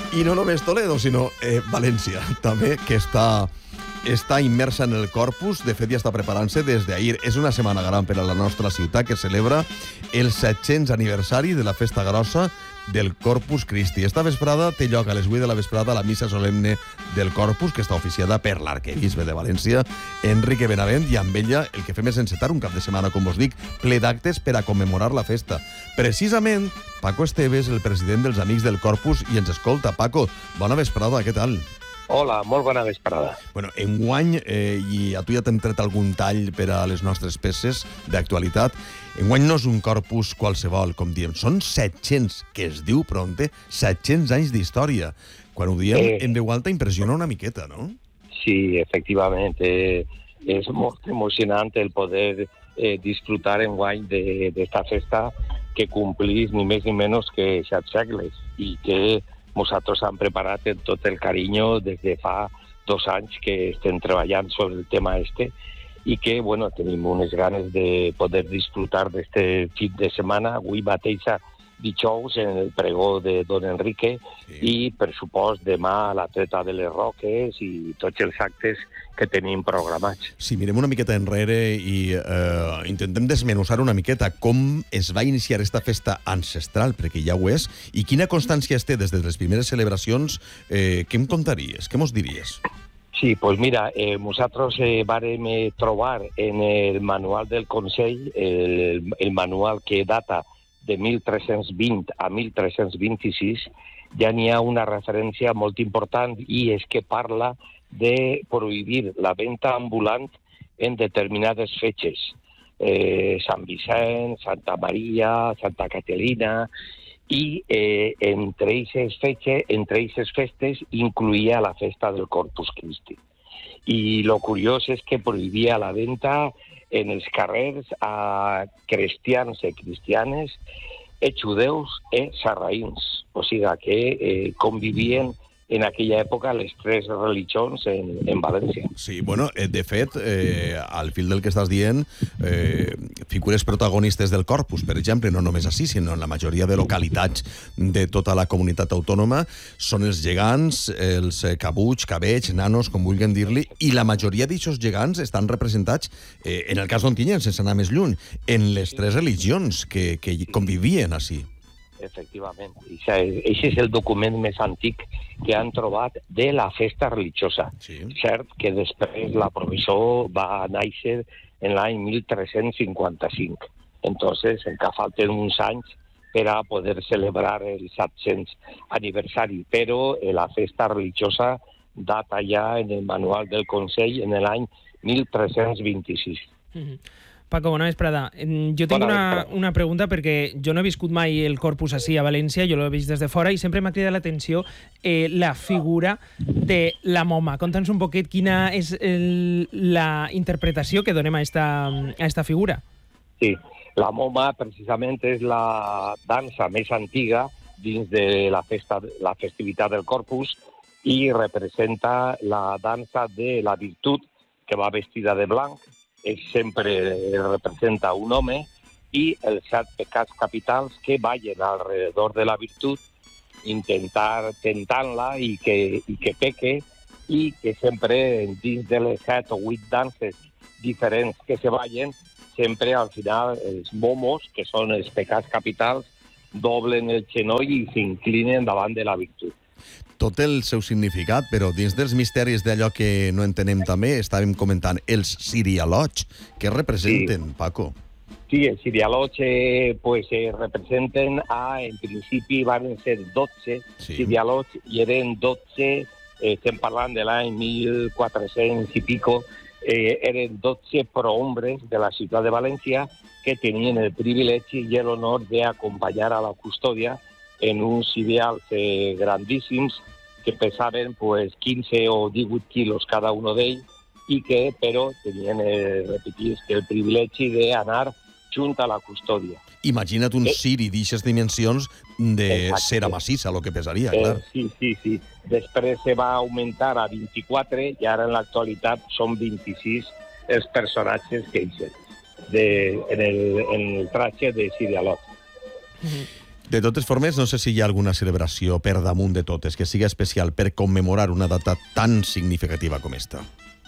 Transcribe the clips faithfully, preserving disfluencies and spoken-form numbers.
I no només Toledo, sinó eh, València, també, que està, està immersa en el Corpus. De fet, ja està preparant-se des d'ahir. És una setmana gran per a la nostra ciutat, que celebra el set-cents aniversari de la festa grossa del Corpus Christi. Esta vesprada té lloc a les vuit de la vesprada la missa solemne del Corpus, que està oficiada per l'arquebisbe de València, Enrique Benavent, i amb ella el que fem és encetar un cap de setmana, com vos dic, ple d'actes per a commemorar la festa. Precisament, Paco Esteves, el president dels Amics del Corpus, i ens escolta. Paco, bona vesprada, què tal? Hola, molt bona vesprada. Bueno, enguany, eh, i a tu ja t'hem tret algun tall per a les nostres peces d'actualitat, enguany no és un corpus qualsevol, com diem, són set-cents, que es diu pronte, set-cents anys d'història. Quan ho diem eh... en veu alta impressiona una miqueta, no? Sí, efectivament. Eh, és molt emocionant el poder eh, disfrutar enguany d'esta festa que complís ni més ni menys que set segles i que nosaltres hem preparat amb tot el carinyo des de fa dos anys que estem treballant sobre el tema este i que, bueno, tenim unes ganes de poder disfrutar d'este fin de setmana. Avui mateix dijous en el pregó de Don Enrique sí. I, per supost, demà a la treta de les Roques i tots els actes que tenim programats. Si mirem una miqueta enrere i eh, intentem desmenuzar una miqueta com es va iniciar esta festa ancestral, perquè ja ho és, i quina constància es té des de les primeres celebracions, eh, què em contaries? Què mos diries? Sí, doncs pues mira, eh, nosaltres eh, vàrem eh, trobar en el manual del Consell, el, el manual que data de mil tres-cents vint a mil tres-cents vint-i-sis, ja n'hi ha una referència molt important i és que parla de prohibir la venda ambulant en determinades fetges. Eh, Sant Vicent, Santa Maria, Santa Catalina, i eh, entre aquestes fetges, entre aquestes festes incluïa la festa del Corpus Christi. I lo curiós és que prohibia la venda en els carrers a cristians i cristianes, e judeus i sarraïns. O sigui que eh, convivien en aquella època les tres religions en, en València. Sí, bueno, de fet, eh, al fil del que estàs dient, eh, figures protagonistes del Corpus, per exemple, no només així, sinó en la majoria de localitats de tota la comunitat autònoma, són els gegants, els cabuts, cabells, nanos, com vulguin dir-li, i la majoria d'aixòs gegants estan representats, eh, en el cas d'Ontinyent, sense anar més lluny, en les tres religions que, que convivien així. Efectivament. Aquest és el document més antic que han trobat de la festa religiosa. Sí. Cert que després la professor va néixer en l'any mil tres-cents cinquanta-cinc. Entonces, encara falten uns anys per a poder celebrar el set-cents aniversari. Però la festa religiosa data ja en el manual del Consell en l'any mil tres-cents vint-i-sis. Mm-hmm. Paco, bona vesprada. Jo tinc una, una pregunta perquè jo no he viscut mai el Corpus així a València, jo l'he vist des de fora i sempre m'ha cridat l'atenció eh, la figura de la moma. Conta'ns un poquet quina és el, la interpretació que donem a esta, a esta figura. Sí, la moma precisament és la dansa més antiga dins de la, festa, la festivitat del Corpus i representa la dansa de la virtut que va vestida de blanc. Ell sempre representa un home i els set pecats capitals que ballen alrededor de la virtut intentar tentant-la i que, i que peque i que sempre dins de les set o vuit danses diferents que se ballen sempre al final els momos, que són els pecats capitals, doblen el genoll i s'inclinen davant de la virtut. Tot el seu significat, però dins dels misteris d'allò que no entenem també, estàvem comentant els sirialots. Què representen, sí. Paco? Sí, els sirialots eh, pues, eh, representen, a, en principi van ser dotze sí. sirialots i eren dotze, eh, estem parlant de l'any mil quatre-cents i pico, eh, eren dotze prohombres de la ciutat de València que tenien el privilegi i l'honor d'acompanyar a la custòdia en uns sirials eh, grandíssims que pesaven pues, quinze o divuit quilos cada un d'ells i que, però, tenien, eh, repetir, el privilegi d'anar junt a la custòdia. Imagina't un eh? siri d'aixes dimensions de Exacte. Cera massissa, el que pesaria, clar. Eh, sí, sí, sí. Després se va augmentar a vint-i-quatre i ara en l'actualitat són vint-i-sis els personatges que hi en el, en el traje de sirialot. Mm-hmm. De totes formes, no sé si hi ha alguna celebració per damunt de totes que sigui especial per commemorar una data tan significativa com esta.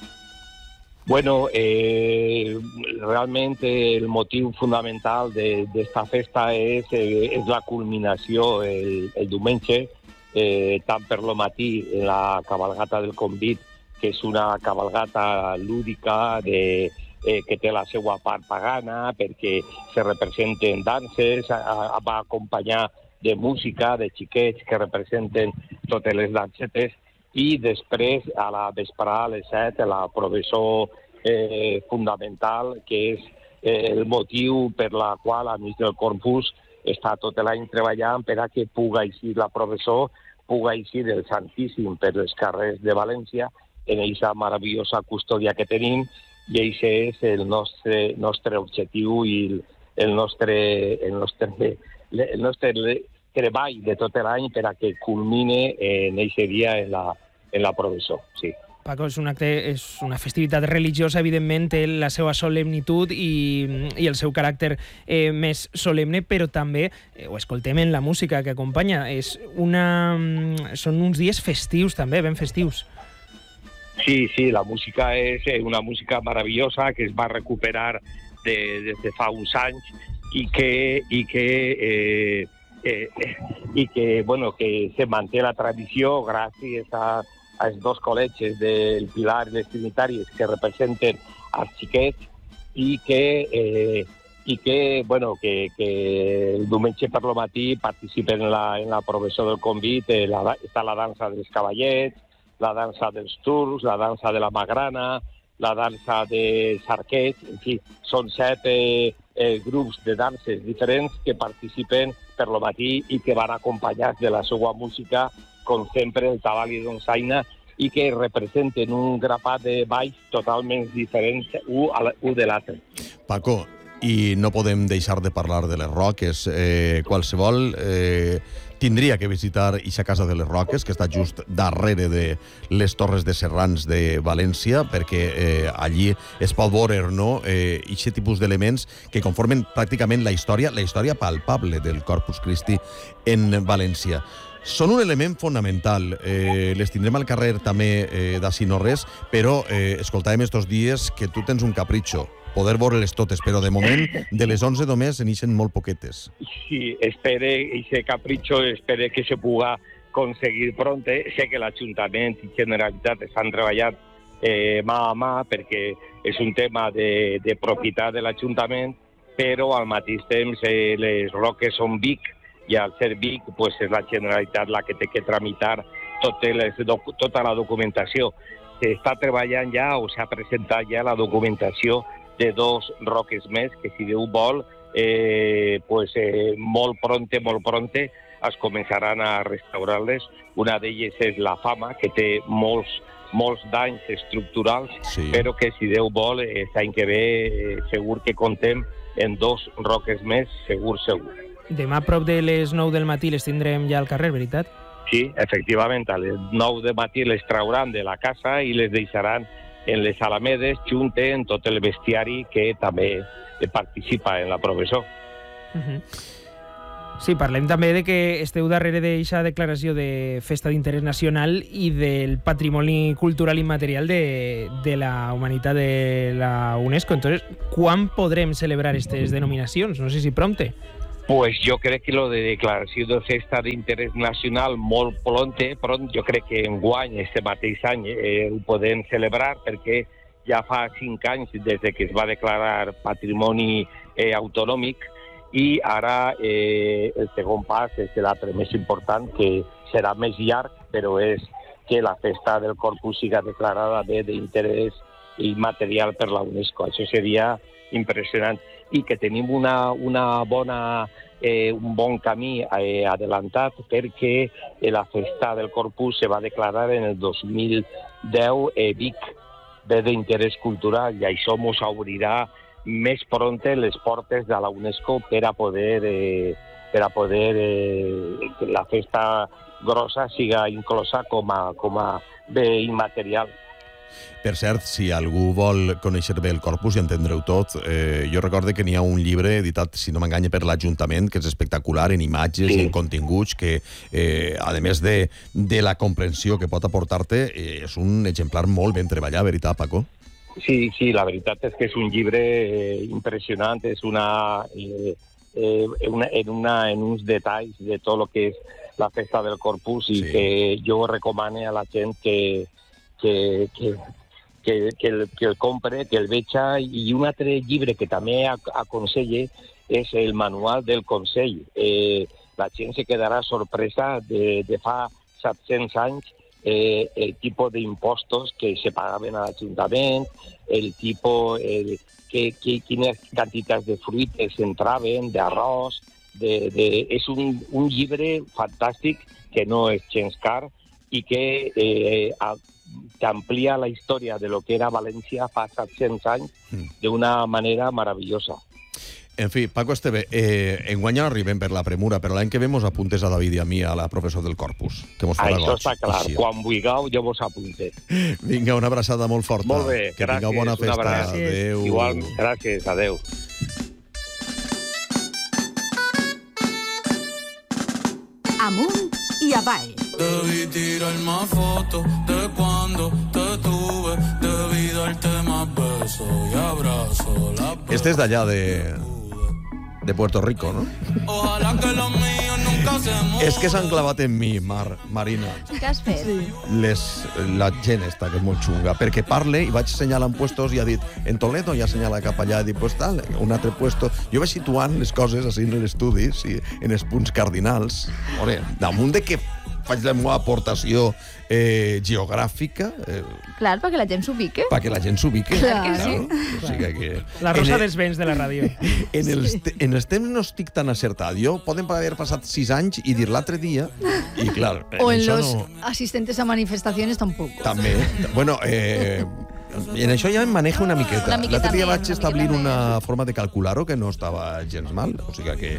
Bueno, eh, realmente el motiu fundamental d'esta festa és, eh, és la culminació el, el diumenge, eh, tant per lo matí, la cabalgata del convit, que és una cabalgata lúdica de, eh, que té la seva part pagana, perquè se representen danses, a, a, va acompanyar de música, de xiquets que representen totes les dansetes, i després, a la vesprada, a les set, la professó eh, fundamental, que és eh, el motiu per la qual a mig del Corpus està tot l'any treballant per a que pugui eixir la professó, pugui eixir el Santíssim per els carrers de València, en aquesta meravellosa custòdia que tenim, i això és el nostre, nostre objectiu i el, el nostre, el nostre, el nostre treball de tot l'any per a que culmine en aquest dia en la, en la professó. Sí. Paco, és un acte, és una festivitat religiosa, evidentment, té la seva solemnitud i, i el seu caràcter eh, més solemne, però també, eh, ho escoltem en la música que acompanya, és una, són uns dies festius també, ben festius. Sí, sí, la música és una música meravellosa que es va recuperar de, des de fa uns anys i que, i que, eh, eh, i que, bueno, que se manté la tradició gràcies a, als dos col·legis del Pilar i les Trinitàries que representen els xiquets i que, eh, i que, bueno, que, que el diumenge per lo matí participen en la, en la professó del convit, eh, la, està la dansa dels cavallets, la dansa dels turcs, la dansa de la magrana, la dansa de arquets, en fi, són set eh, eh, grups de danses diferents que participen per lo matí i que van acompanyats de la seva música, com sempre el tabal i donsaina, i que representen un grapat de balls totalment diferents un, un de l'altre. Paco, i no podem deixar de parlar de les Roques. Eh, qualsevol eh, tindria que visitar aquesta Casa de les Roques, que està just darrere de les Torres de Serrans de València, perquè eh, allí es pot veure, no?, eh, aquest tipus d'elements que conformen pràcticament la història, la història palpable del Corpus Christi en València. Són un element fonamental. Eh, les tindrem al carrer també eh, d'ací no res, però eh, escoltàvem estos dies que tu tens un capritxo, poder veure-les totes, però de moment de les onze només se n'ixen molt poquetes. Sí, espere, ese capricho, espere que se puga conseguir pronto. Sé que l'Ajuntament i Generalitat estan treballant eh, mà a mà perquè és un tema de, de propietat de l'Ajuntament, però al mateix temps eh, les Roques són Vic, i al ser Vic pues, és la Generalitat la que té que tramitar totes les, tota la documentació. S'està treballant ja o s'ha presentat ja la documentació de dos roques més que, si Déu vol, eh, pues, eh, molt pronte, molt pronte es començaran a restaurar-les. Una d'elles és la Fama, que té molts, molts danys estructurals, sí, però que, si Déu vol, eh, l'any que ve eh, segur que contem en dos roques més, segur, segur. Demà a prop de les nou del matí les tindrem ja al carrer, veritat? Sí, efectivament, a les nou del matí les trauran de la casa i les deixaran en les alamedes, junten tot el bestiari que també participa en la professó. Uh-huh. Sí, parlem també de que esteu darrere d'aquesta declaració de Festa d'Interès Nacional i del Patrimoni Cultural Immaterial de, de la Humanitat de la UNESCO. Entonces, quan podrem celebrar aquestes denominacions? No sé si prompte. Pues jo crec que lo de declaració de Festa d'Interès Nacional molt pronte, però jo crec que enguany, este mateix any, eh, ho podem celebrar perquè ja fa cinc anys des que es va declarar patrimoni eh, autonòmic i ara eh, el segon pas és l'altre més important, que serà més llarg, però és que la festa del Corpus siga declarada bé d'interès immaterial per la UNESCO. Això seria impressionant. I que tenim una, una bona, eh, un bon camí eh, adelantat perquè eh, la festa del Corpus se va declarar en el dos mil deu eh, Vic bé d'interès cultural i això ens obrirà més pronte les portes de la UNESCO per a poder, eh, per a poder eh, que la festa grossa siga inclosa com a, com a bé immaterial. Per cert, si algú vol conèixer bé el corpus i entendre-ho tot, eh, jo recordo que n'hi ha un llibre editat, si no m'enganya, per l'Ajuntament, que és espectacular en imatges sí. i en continguts, que, eh, a més de, de la comprensió que pot aportar-te, eh, és un exemplar molt ben treballat, veritat, Paco? Sí, sí, la veritat és que és un llibre eh, impressionant, és una, eh, eh, una, en, una, en uns detalls de tot el que és la festa del Corpus i sí. que jo recomano a la gent que, que, que, que, que, el, que el compre, que el veja. I un altre llibre que també aconselle és el Manual del Consell. Eh, la gent se quedarà sorpresa de, de fa set-cents anys eh, el tipus d'impostos que se pagaven a l'Ajuntament, el tipus, eh, que, que, quines quantitats de fruites entraven, d'arròs. De, de, és un, un llibre fantàstic que no és gens car i que eh, a, que amplia la història de lo que era València fa set-cents anys mm. d'una manera meravellosa. En fi, Paco Esteve, eh, enguany no arribem per la premura, però l'any que ve mos apuntes a David i a mi, a la professor del Corpus, que mos farà goig. Això està clar, així. Quan vulgueu jo vos apunte. Vinga, una abraçada molt forta. Molt bé, que gràcies. Tingueu bona festa. Adéu. Igual, gràcies, adéu. Amunt y avall. Debí tirarme fotos de cuando te tuve. Debí darte más besos y abrazos. Este es de allá de... de Puerto Rico, no? Ojalá que los míos nunca se mueran. És que s'han clavat en mi, Mar, Marina. Què has fet? Sí. Les, la gent esta, que és molt xunga, perquè parle i vaig assenyalar en puestos i ha dit en Toledo i ha assenyalat cap allà i dit, pues tal, un altre puesto. Jo vaig situant les coses així en l'estudi, sí, en els punts cardinals. Ore, damunt de que faig la meva aportació eh, geogràfica... Eh, Clar, perquè la gent s'ubique. Perquè la gent s'ubique. Clar que sí. O sigui que... La rosa el, dels vents de la ràdio. En els, te, en els temps no estic tan acertat. Jo poden haver passat sis anys i dir l'altre dia, i clar... O en això los no... asistentes a manifestaciones tampoco. També. Bueno, eh... en això ja em manejo una miqueta. Una miqueta L'altre dia més, vaig una establir miqueta una més. forma de calcular-ho que no estava gens mal. O sigui que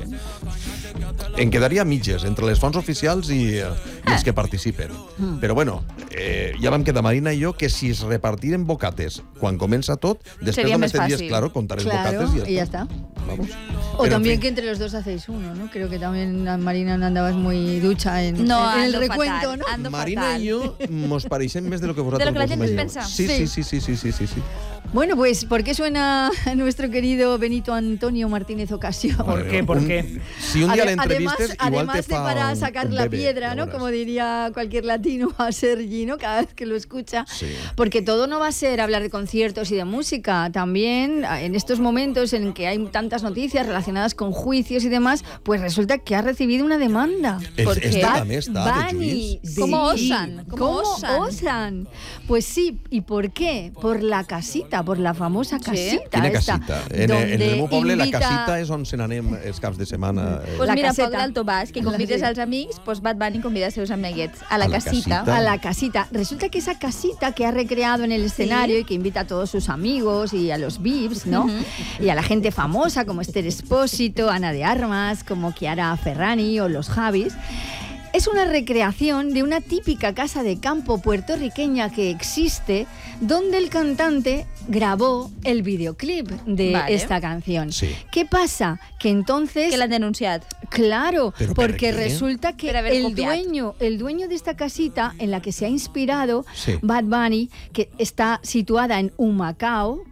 em quedaria a mitges entre les fonts oficials i, i els que participen. Mm. Però bueno, eh, ja vam quedar Marina i jo que si es repartiren bocates quan comença tot, després Seria només més tendries, fàcil. claro, contar els Claro, bocates y i ya ja està. está. Vamos. O Pero, también en que fin, entre los dos hacéis uno, ¿no? Creo que también, Marina, no andabas muy ducha en, No, en el ando recuento, fatal, ¿no? ando Marina fatal. i jo mos pareixem més de lo que vosaltres De lo que la vos gent es imagineu. pensa. Sí, sí, sí, sí, sí, sí, sí, sí. Bueno, pues, ¿por qué suena nuestro querido Benito Antonio Martínez Ocasio? ¿Por qué? ¿Por Un- qué? Si un día Ade- le entrevistes, además, igual además te de fa para un- sacar un la bebé, piedra, ya ¿no? verás. Como diría cualquier latino a Sergi, ¿no? Cada vez que lo escucha. Sí. Porque todo no va a ser hablar de conciertos y de música. También, en estos momentos en que hay tantas noticias relacionadas con juicios y demás, pues resulta que ha recibido una demanda. Es- Porque es de la Bad mesta, de Bunny, juiz. ¿Cómo sí. osan? ¿Cómo ¿Cómo osan? osan? Pues sí, ¿y por qué? Por la casita, por la famosa Sí. casita. Quina esta, casita? En, en donde el meu poble la invita- casita és on se n'anem els caps de setmana. Eh. Pues La mira, caseta. poc d'Alto Baix, que convides Sí. als amics, pues Bad Bunny convida als seus amiguets a la A la casita. casita. A la casita. Resulta que esa casita que ha recreado en el escenario y que invita a todos sus amigos y a los V I Ps, ¿no? Y a la gente famosa como Esther Espósito, Ana de Armas, como Chiara Ferrani o los Javis. Es una recreación de una típica casa de campo puertorriqueña que existe, donde el cantante grabó el videoclip de Vale. esta canción. Sí. ¿Qué pasa? Que entonces... Que l'han denunciat. Claro, ¿Pero por porque qué? resulta que Per haber el copiat. dueño, el dueño de esta casita en la que se ha inspirado Sí. Bad Bunny, que está situada en Humacao,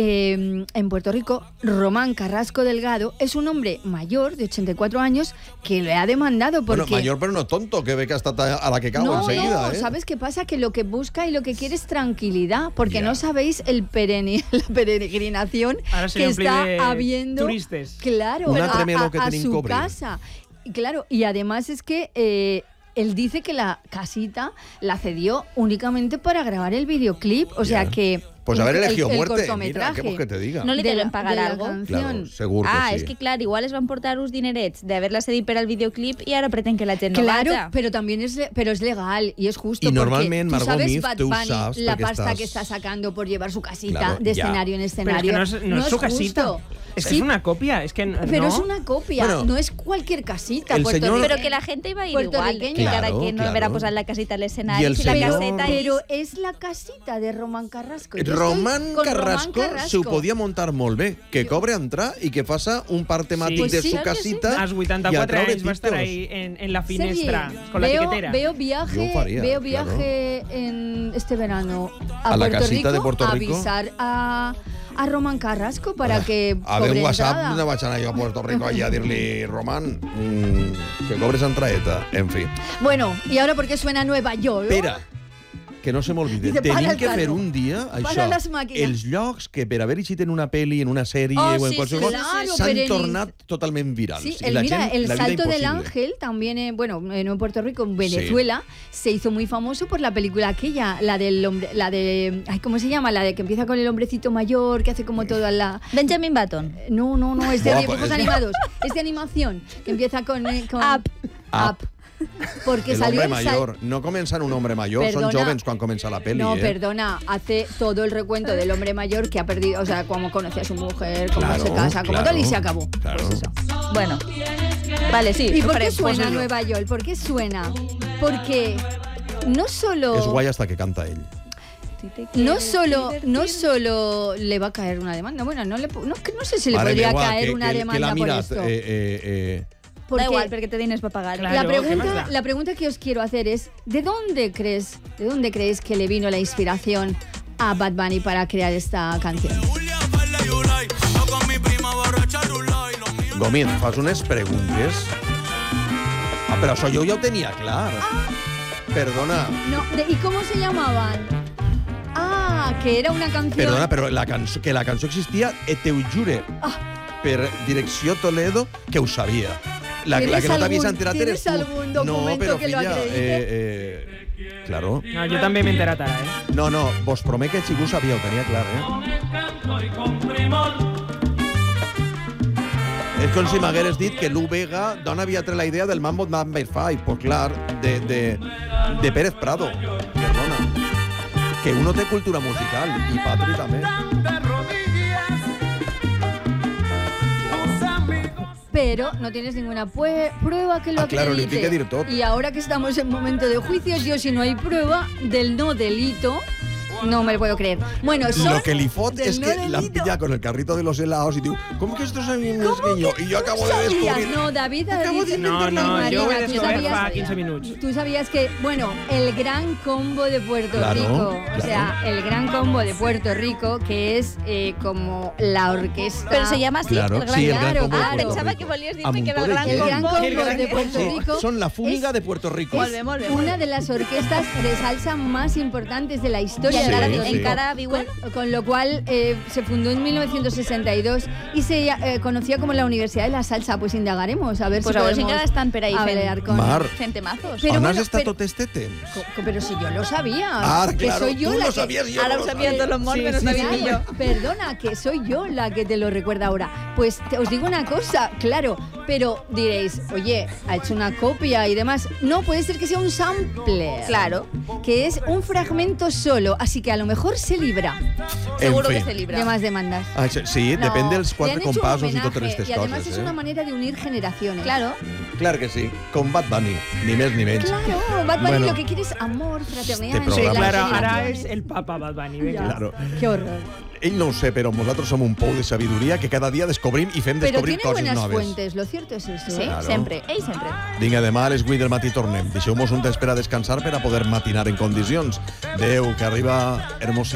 eh, en Puerto Rico, Román Carrasco Delgado, es un hombre mayor de ochenta y cuatro años que le ha demandado porque... Bueno, mayor pero no tonto, que ve que hasta a la que cago no, enseguida, no, ¿eh? ¿sabes qué pasa? Que lo que busca y lo que quiere es tranquilidad, porque Ya. no sabéis el pereni- la peregrinación Ahora se que le omple está de habiendo turistes. claro, Un a, altre meló a- que a tenim su que obrir. casa. Y claro, y además es que eh, él dice que la casita la cedió únicamente para grabar el videoclip, o sea Ya. que Pues haber el- elegido el muerte. Mira, cortometraje. ¿qué vols que te diga? No li de la- deuen pagar de la algo? canción. Claro, segur que Ah, sí. és que clar, igual es van portar uns dinerets d'haver-la cedit per al videoclip i ara pretén que la gent no Claro, vaja. pero también es, le- pero es legal y es justo. Y porque normalmente, tú Margot sabes Mif, Bad tú Bunny, sabes la porque pasta estás- que está sacando por llevar su casita Claro, de ya. escenario en Pero es escenario. que no es, no es su casita. justo. Es que Sí, es una copia. Es que n- pero no. es una copia, Bueno, no es cualquier casita. el puertorriqueña. señor- Però que la gent hi va ir igual, Puertorriqueño. encara Claro, que no claro. haver posat la casita a I l'escenari, el si la senyor- caseta Pero és... es la casita de Román Carrasco. Yo estoy Román con Carrasco, Román Carrasco. se ho podia montar molt bé. Que cobre entrar i que faça un parc temàtic Pues de sí, su claro que sí. casita. Als i a vuitanta-quatre treure anys va estar títols. ahí en, en la Sergi, finestra con la veo, etiquetera. Veo viaje, Yo faría, veo viaje en este verano a, A la Puerto, casita Rico, de Puerto a Rico. avisar a, a Román Carrasco para que A ver, cobre WhatsApp, entrada. no vaig anar jo a Puerto Rico allà a dir-li, Román, mm, que cobres entraeta. En fi. Bueno, ¿y ahora por qué suena Nueva York? Espera, que no se m'olvide. Dice, para Tenim el que carro. fer un dia, Para això, les màquines. els llocs que per haver eixit en una pel·li, en una sèrie Oh, o en sí, qualsevol sí, cosa, claro, s'han pero el- tornat totalment virals. Sí, I el, la mira, gent, el la vida salto del imposible. ángel también, eh, bueno, eh, no en Puerto Rico, en Venezuela, se hizo muy famoso por la película aquella, la del hombre, la de, ay, ¿cómo se llama? La de que empieza con el hombrecito mayor, que hace como toda la... Benjamin Button. No, no, no, es de Buah, dibujos pues- animados, es de animación, que empieza con... eh, con Up. Up. Porque El salió hombre el sal- mayor. No comença en un hombre mayor, Perdona. son jóvenes quan comença la pel·li. No, eh? perdona, hace todo el recuento del hombre mayor que ha perdido, o sea, cómo conoce a su mujer, cómo Claro, se casa, cómo claro, tal y se acabó. claro. Pues eso. Bueno, vale, sí. ¿Y ho por qué farem, suena posa-lo. Nueva York? ¿Por qué suena? Porque no solo... És guai hasta que canta ell. No solo, no solo le va a caer una demanda, bueno, no, le, po- no, que no sé si le Mare podría meua, caer que, una que, demanda que la por mirat, esto. eh, eh, eh, Porque Da igual, perquè té diners per pagar. Claro. la, ¿qué más pregunta, da? la pregunta que os quiero hacer es, ¿de dónde crees, de dónde crees que le vino la inspiración a Bad Bunny para crear esta canción? Gómez, fas unes preguntes... Ah, però això jo ja ho tenia clar. Perdona, No, de- ¿y cómo se llamaban? Ah, que era una canción... perdona, però la cançó, que la cançó existia, eh, te ho jure, per Direcció Toledo, que ho sabia. La, la ¿Tienes que no t'havies algún- enterat tienes eres tu. algún No, documento però que lo filla, acredite? eh, eh, claro. No, jo també m'he enterat ara, eh? No, no, vos promet que Xigú sabia, ho tenia clar, eh? És com si m'hagueres dit que Lu Vega d'on havia tret la idea del Mambo Number cinc. Pues clar, de, de, de Pérez Prado. Perdona. Que uno té cultura musical, i Patri també. Pero no tienes ninguna pue- prueba que lo Ah, claro, li acredite. tinc que dir tot. Y ahora que estamos en momento de juicios, yo si no hay prueba del no delito, no me lo puedo creer. Bueno, son Lo que li fot del és no que l'han delito. pillat con el carrito de los helados y diu, ¿cómo que estos son niños ¿Cómo que yo? que Y yo tú acabo de sabías? descubrir... No, David ha Acabo de dicho- No, no, Marina, jo ho he tú descobert sabías- fa quinze minuts. Tú sabías que, bueno, el gran combo de Puerto Claro, Rico, claro. o sea, el gran combo de Puerto Rico, que es eh, como la orquesta... Pero se llama así, Claro, el gran sí, el gran Claro, combo de Ah, Puerto pensava Rico. que volies dir Amb que un era el po de gran gent. El gran combo. combo de Puerto Sí, Rico. son la fúmiga es- de Puerto Rico. Molt bé, molt bé. Una de las orquestas de salsa más importantes de la I historia Sí, de encara, Puerto sí. Rico. encara viuen? Con, con lo cual eh, se fundó en mil novecientos sesenta y dos y se eh, conocía como la Universidad de la Salsa. Pues indagaremos a ver Pues si a veure si podemos encara estan per ahí hablar fent, con... Mar. fent temazos. Pero On bueno, has estat pero- tot este temps? Co- co- Pero si yo lo sabía. Ah, que claro, soy yo tú la lo que... sabías y yo Ara no ho lo sabia sabía. tot el món, Sí, però sí, sabia sí. millor. Perdona, que soy yo la que te lo recuerda ahora. Pues te- os digo una cosa, claro, pero diréis, oye, ha hecho una copia y demás. No, puede ser que sea un sampler. Claro, Que es un fragmento solo, así que a lo mejor se libra seguro En que fi. se libra. de más demandas. Ah, sí, sí, No, depèn dels le quatre han hecho un compassos i homenaje, totes aquestes y además coses. es eh? una manera de unir generaciones. Claro. Clar que sí, com Bad Bunny, ni més ni menys. Claro, Bad Bunny Bueno. lo que quiere es amor, fraternidad. Este Sí, programa claro, sí. ara és el papa Bad Bunny, vinga. Claro. Qué horror. Ell no ho sé, però nosaltres som un pou de sabidoria que cada dia descobrim i fem Pero descobrir tiene coses buenas noves. fuentes, lo cierto es eso. Sí, ¿eh? Claro. sempre. Ell sempre. Vinga, demà a les vuit del matí tornem. Deixeu-nos un temps per a descansar per a poder matinar en condicions. Adéu, que arriba Hermosillo.